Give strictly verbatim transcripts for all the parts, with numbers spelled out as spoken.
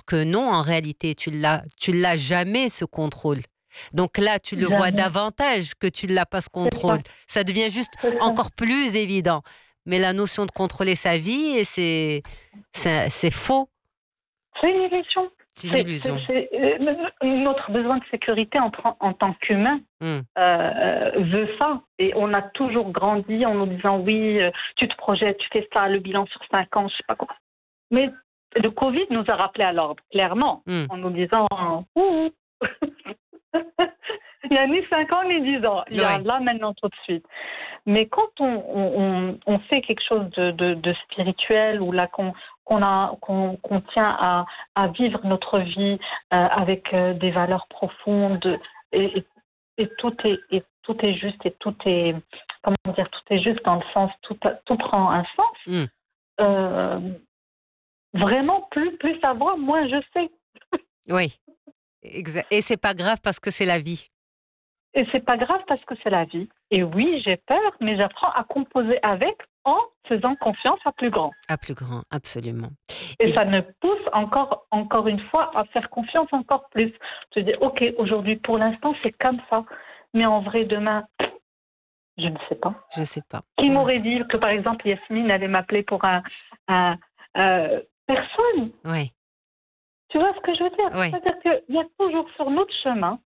Alors que non, en réalité, tu l'as, tu l'as jamais, ce contrôle. Donc là, tu le Jamais. vois davantage que tu ne l'as pas, ce contrôle. Ça. ça devient juste C'est ça. encore plus évident. Mais la notion de contrôler sa vie, et c'est, c'est, c'est faux. C'est une illusion. C'est une illusion. C'est, c'est, c'est, notre besoin de sécurité en, en tant qu'humain mm. euh, veut ça. Et on a toujours grandi en nous disant oui, tu te projettes, tu fais ça, le bilan sur cinq ans, je sais pas quoi. Mais le Covid nous a rappelé à l'ordre, clairement, mm. en nous disant ouh, il n'y a ni cinq ans ni dix ans, il y a ouais. là maintenant tout de suite. Mais quand on, on, on fait quelque chose de, de, de spirituel ou là qu'on, qu'on, a, qu'on, qu'on tient à, à vivre notre vie euh, avec euh, des valeurs profondes et, et, et, tout est, et tout est juste et tout est, comment dire, tout est juste dans le sens, tout, tout prend un sens. Mm. Euh, vraiment, plus, plus ça va, moins je sais. Oui, exact. Et c'est pas grave parce que c'est la vie. Et c'est pas grave parce que c'est la vie. Et oui, j'ai peur, mais j'apprends à composer avec en faisant confiance à plus grand. À plus grand, absolument. Et, Et ça me pousse encore, encore une fois à faire confiance encore plus. Je dis, ok, aujourd'hui, pour l'instant, c'est comme ça. Mais en vrai, demain, je ne sais pas. Je ne sais pas. Qui m'aurait dit que, par exemple, Yasmine allait m'appeler pour un... un, un personne. Oui. Tu vois ce que je veux dire? Oui. C'est-à-dire qu'il y a toujours sur notre chemin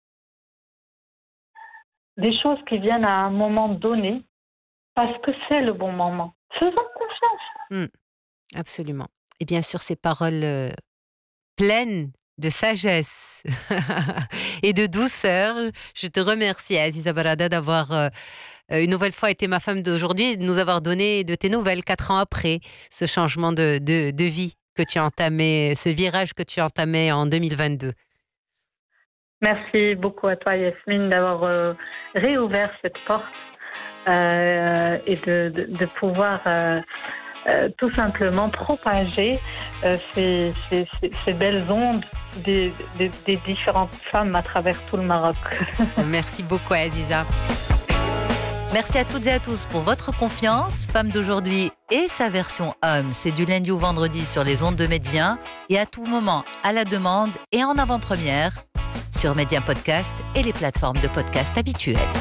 des choses qui viennent à un moment donné parce que c'est le bon moment. Faisons confiance. Mmh, absolument. Et bien sûr, ces paroles euh, pleines de sagesse et de douceur. Je te remercie, Aziza Barada, d'avoir euh, une nouvelle fois été ma femme d'aujourd'hui et de nous avoir donné de tes nouvelles quatre ans après ce changement de, de, de vie que tu as entamé, ce virage que tu as entamé en deux mille vingt-deux. Merci beaucoup à toi, Yasmine, d'avoir euh, réouvert cette porte euh, et de, de, de pouvoir euh, euh, tout simplement propager euh, ces, ces, ces belles ondes des, des, des différentes femmes à travers tout le Maroc. Merci beaucoup, Aziza. Merci à toutes et à tous pour votre confiance. Femme d'aujourd'hui et sa version homme, c'est du lundi au vendredi sur les ondes de Média et à tout moment à la demande et en avant-première sur Média Podcast et les plateformes de podcast habituelles.